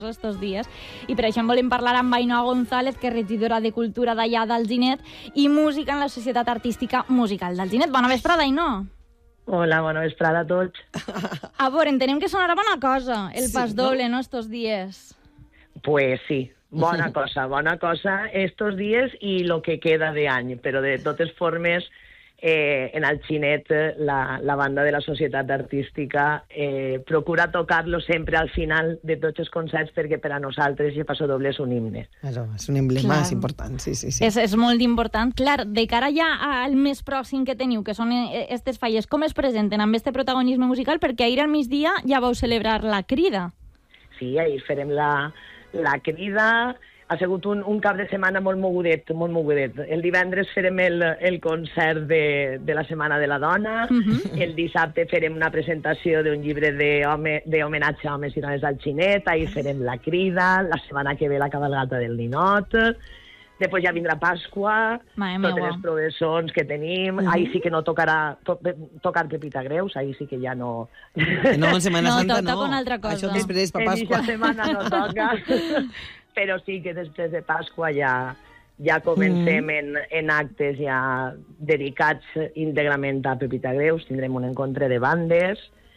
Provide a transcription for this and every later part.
estos dies, i per això en volem parlar amb Ainhoa González, que és regidora de Cultura d'allà d'Alginet i música en la Societat Artística Musical d'Alginet. Bona vesprada, Ainhoa. Hola, bona vesprada a tots. A veure, entenem que sonarà bona cosa, el pas doble, no, estos dies? Pues sí, bona cosa estos dies i lo que queda d'any, però de totes formes, en Alginet, la banda de la Societat Artística procura tocar-lo sempre al final de tots els concerts perquè per a nosaltres el paso doble és un himne. És un emblema, és important, sí. És molt important. Clar, de cara ja al mes pròxim que teniu, que són aquestes falles, com es presenten amb este protagonisme musical? Perquè ahir al migdia ja vau celebrar la Crida. Sí, ahir farem la Crida. Ha sigut un cap de setmana molt mogudet. El divendres farem el concert de la Setmana de la Dona, el dissabte farem una presentació d'un llibre d'homenatge a homes i dones d'Alginet, ahir farem la Crida, la setmana que ve la cabalgata del Ninot, després ja vindrà Pasqua, totes les professors que tenim, ahir sí que no tocar Pepita Greus, ahir sí que ja no... No, en Setmana Santa no. Toca una altra cosa. Això després per Pasqua. En aquesta setmana no toca... Però sí que després de Pasqua ja comencem en actes ja dedicats íntegrament a Pepita Greus. Tindrem un encontre de bandes,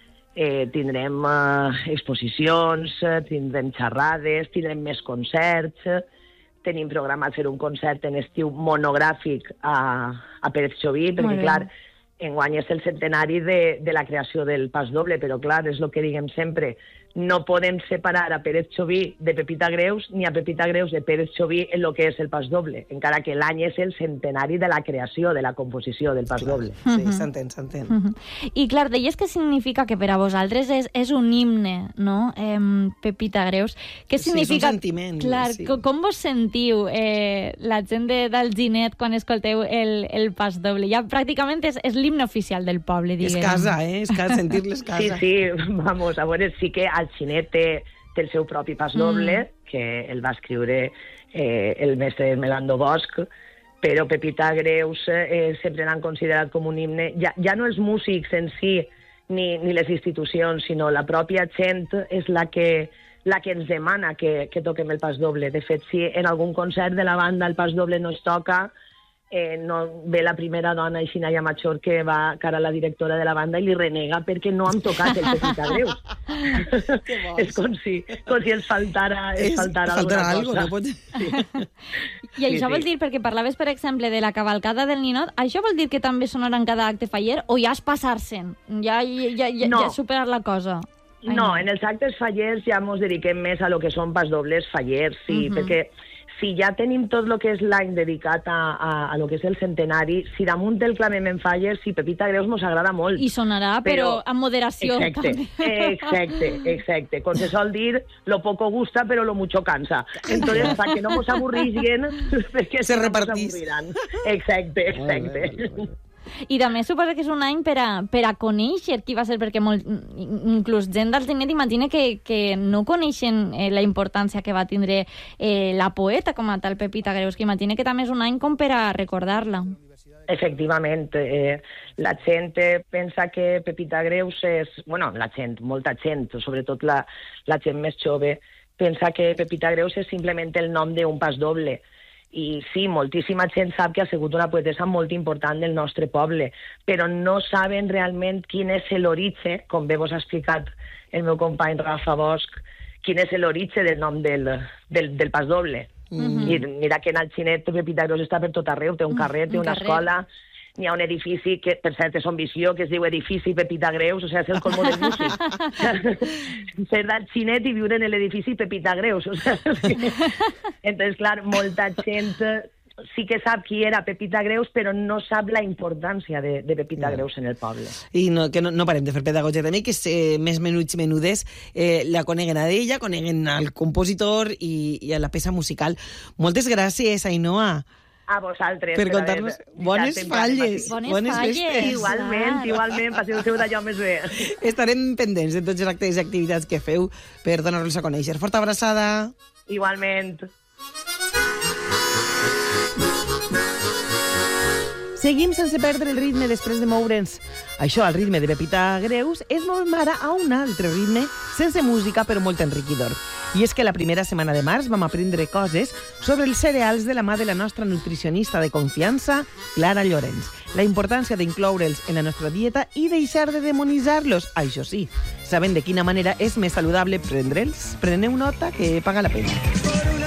tindrem exposicions, tindrem xerrades, tindrem més concerts. Tenim programat fer un concert en estiu monogràfic a Pérez Xoví, perquè, clar, enguany és el centenari de la creació del pas doble, però, clar, és el que diguem sempre, no podem separar a Pérez Xoví de Pepita Greus ni a Pepita Greus de Pérez Xoví en el que és el pas doble, encara que l'any és el centenari de la creació, de la composició del pas doble. Sí, s'entén. I clar, deies que significa que per a vosaltres és un himne, no? Pepita Greus. Què significa? Sí, és un sentiment. Clar, com vos sentiu la gent d'Alginet quan escolteu el pas doble? Ja pràcticament és l'himne oficial del poble, diguem. És casa, és casa, sentir-les casa. Sí, vamos, a veure, sí que Alginet té el seu propi pas doble, que el va escriure el mestre Melando Bosch, però Pepita Greus sempre l'han considerat com un himne. Ja no els músics en si, ni les institucions, sinó la pròpia gent és la que ens demana que toquem el pas doble. De fet, si en algun concert de la banda el pas doble no es toca, no ve la primera dona, Ixinaya Machor, que va cara a la directora de la banda i li renega perquè no han tocat el Pepita Greus. És com si ens faltara alguna cosa. No pot... I això vol dir, perquè parlaves, per exemple, de la cavalcada del Ninot, això vol dir que també sonarà en cada acte faller o ja és passar-se'n? Ja superar la cosa? No, en els actes fallers ja ens dediquem més a lo que són pas dobles fallers, sí, perquè si ja tenim tot el que és l'any dedicat a lo que és el centenari, si damunt el clamem en fallers, sí, Pepita Greus mos agrada molt. I sonarà, però amb moderació. Exacte. Com se sol dir, lo poco gusta, però lo mucho cansa. Entonces, para que no mos avorrisguen, perquè se repartís. Exacte. I també suposa que és un any per a conèixer qui va ser, perquè inclús gent d'Alginet imagina que no coneixen la importància que va tindre la poeta com a tal Pepita Greus, que imagina que també és un any com per a recordar-la. Efectivament, la gent pensa que Pepita Greus és... Bueno, molta gent, sobretot la gent més jove, pensa que Pepita Greus és simplement el nom d'un pas doble. I sí, moltíssima gent sap que ha sigut una poetessa molt important del nostre poble, però no saben realment quin és l'origen, com bé vos ha explicat el meu company Rafa Bosch, quin és l'origen del nom del pas doble. I mira que en Alginet Pepita Greus està per tot arreu, té un carrer, té una escola, n'hi ha un edifici que, per cert, és on visió, que es diu Edifici Pepita Greus, o sigui, és el colmo del músic. Ser d'Alginet i viure en l'edifici Pepita Greus. O sigui, entonces, clar, molta gent sí que sap qui era Pepita Greus, però no sap la importància de Pepita Greus en el poble. I que no parem de fer pedagogia també, que més menuts i menudes la coneguen a ella, coneguen al compositor i a la peça musical. Moltes gràcies, Ainhoa. A vosaltres. Per contar-nos bones falles. Bones falles. Igualment, passeu d'allò més bé. Estarem pendents de tots els actes i activitats que feu per donar-los a conèixer. Forta abraçada. Igualment. Seguim sense perdre el ritme després de moure'ns. Això, el ritme de Pepita Greus, és molt mare a un altre ritme, sense música, però molt enriquidor. I és que la primera setmana de març vam aprendre coses sobre els cereals de la mà de la nostra nutricionista de confiança, Clara Llorenç. La importància d'incloure'ls en la nostra dieta i deixar de demonitzar-los, això sí, sabent de quina manera és més saludable prendre'ls. Preneu nota que paga la pena.